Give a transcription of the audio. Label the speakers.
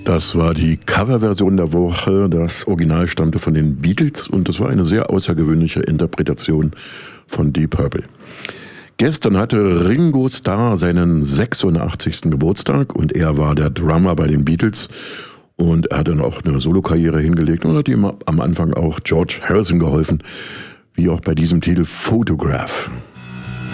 Speaker 1: Das war die Coverversion der Woche. Das Original stammte von den Beatles und das war eine sehr außergewöhnliche Interpretation von Deep Purple. Gestern hatte Ringo Starr seinen 86. Geburtstag und er war der Drummer bei den Beatles und er hat dann auch eine Solokarriere hingelegt und hat ihm am Anfang auch George Harrison geholfen, wie auch bei diesem Titel Photograph.